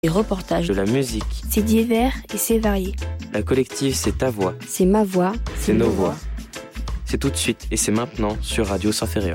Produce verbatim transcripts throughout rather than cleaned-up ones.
Des reportages, de la musique. C'est divers et c'est varié. La collective, c'est ta voix. C'est ma voix. C'est, c'est nos voix. voix. C'est tout de suite et c'est maintenant sur Radio San Ferréol.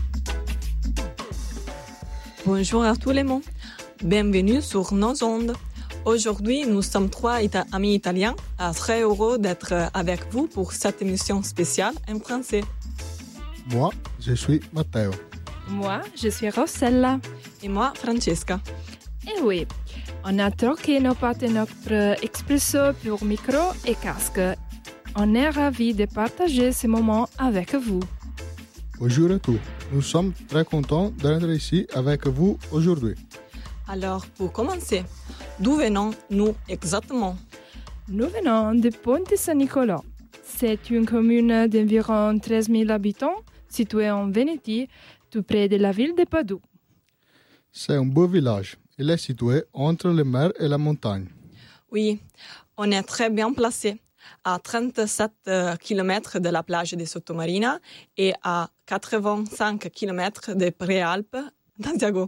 Bonjour à tout le monde. Bienvenue sur nos ondes. Aujourd'hui, nous sommes trois ita- amis italiens, très heureux d'être avec vous pour cette émission spéciale en français. Moi, je suis Matteo. Moi, je suis Rossella. Et moi, Francesca. Et oui, on a troqué nos pattes et notre expresso pour micro et casque. On est ravis de partager ce moment avec vous. Bonjour à tous. Nous sommes très contents d'être ici avec vous aujourd'hui. Alors, pour commencer, d'où venons-nous exactement? Nous venons de Ponte San Nicolò. C'est une commune d'environ treize mille habitants située en Vénétie, tout près de la ville de Padoue. C'est un beau village. Il est situé entre la mer et la montagne. Oui, on est très bien placé, à trente-sept kilomètres de la plage de Sottomarina et à quatre-vingt-cinq kilomètres de Préalpes d'Asiago.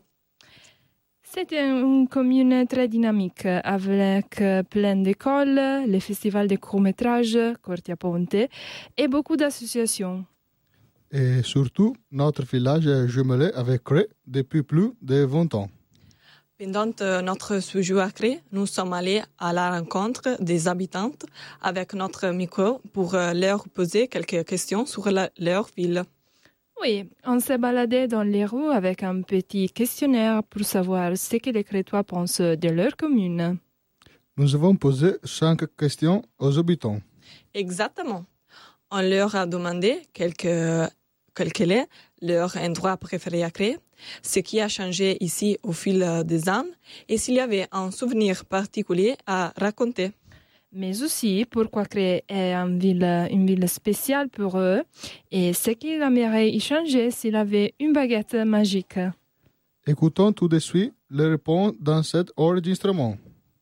C'est une commune très dynamique, avec plein d'écoles, les festivals de court-métrage, Corti a Ponte, et beaucoup d'associations. Et surtout, notre village est jumelé avec Cré depuis plus de vingt ans. Pendant notre séjour à Cré, nous sommes allés à la rencontre des habitants avec notre micro pour leur poser quelques questions sur la, leur ville. Oui, on s'est baladé dans les rues avec un petit questionnaire pour savoir ce que les Crétois pensent de leur commune. Nous avons posé cinq questions aux habitants. Exactement. On leur a demandé quelques, quel est leur endroit préféré à Cré, ce qui a changé ici au fil des ans et s'il y avait un souvenir particulier à raconter. Mais aussi pourquoi Cré est une ville, une ville spéciale pour eux et ce qu'ils aimeraient y changer s'il avait une baguette magique. Écoutons tout de suite les réponses dans cet enregistrement.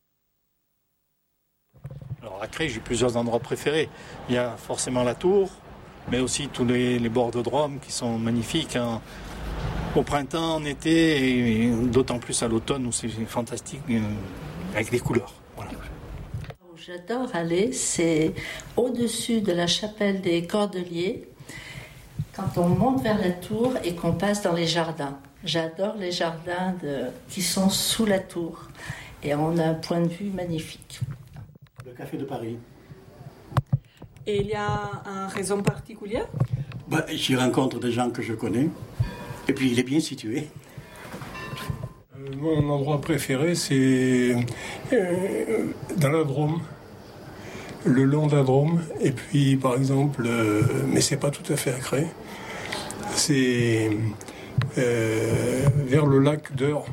Alors à Cré, j'ai plusieurs endroits préférés. Il y a forcément la tour, mais aussi tous les, les bords de Drôme qui sont magnifiques. Hein. Au printemps, en été, et d'autant plus à l'automne où c'est fantastique, euh, avec des couleurs. Voilà. Où j'adore aller, c'est au-dessus de la chapelle des Cordeliers, quand on monte vers la tour et qu'on passe dans les jardins. J'adore les jardins de, qui sont sous la tour et on a un point de vue magnifique. Le café de Paris. Et il y a une raison particulière? Bah, j'y rencontre des gens que je connais. Et puis il est bien situé. Euh, moi, mon endroit préféré, c'est euh, dans la Drôme, le long de la Drôme. Et puis, par exemple, euh, mais c'est pas tout à fait à Cré, c'est euh, vers le lac d'Eure.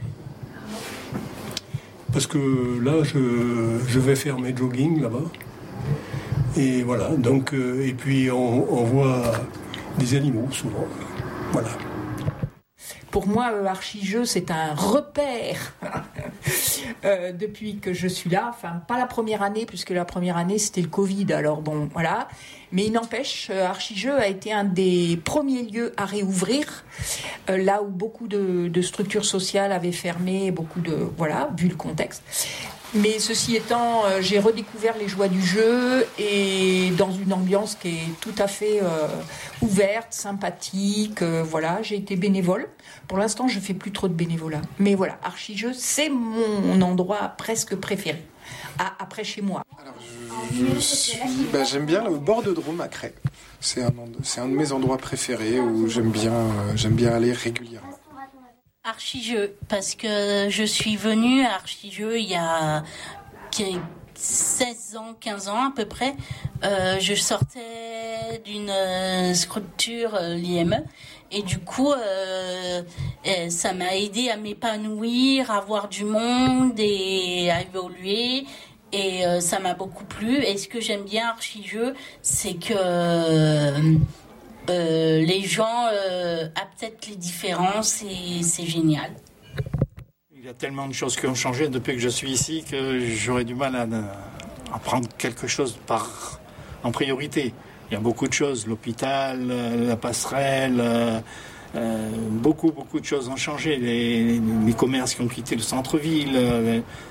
Parce que là, je, je vais faire mes jogging là-bas. Et voilà, donc, euh, et puis on, on voit des animaux souvent. Voilà. Pour moi, euh, Archijeu, c'est un repère euh, depuis que je suis là. Enfin, pas la première année, puisque la première année, c'était le Covid. Alors bon, voilà. Mais il n'empêche, euh, Archijeu a été un des premiers lieux à réouvrir, euh, là où beaucoup de, de structures sociales avaient fermé, beaucoup de... Voilà, vu le contexte. Mais ceci étant, euh, j'ai redécouvert les joies du jeu et dans une ambiance qui est tout à fait euh, ouverte, sympathique. Euh, voilà, j'ai été bénévole. Pour l'instant, je fais plus trop de bénévolat. Mais voilà, Archijeu, c'est mon endroit presque préféré. À, après chez moi. Alors, je, je suis, bah, j'aime bien le bord de Drôme à Cré. C'est un, c'est un de mes endroits préférés où j'aime bien, euh, j'aime bien aller régulièrement. Archijeu, parce que je suis venue à Archijeu il y a seize ans, quinze ans à peu près. Euh, je sortais d'une euh, structure euh, l'I M E et du coup euh, et ça m'a aidé à m'épanouir, à voir du monde et à évoluer. Et euh, ça m'a beaucoup plu. Et ce que j'aime bien à Archijeu, c'est que euh, Euh, les gens euh, acceptent les différences et c'est génial. Il y a tellement de choses qui ont changé depuis que je suis ici que j'aurais du mal à, à prendre quelque chose par, en priorité. Il y a beaucoup de choses, l'hôpital, la passerelle, euh, Euh, beaucoup, beaucoup de choses ont changé. Les, les commerces qui ont quitté le centre-ville, euh,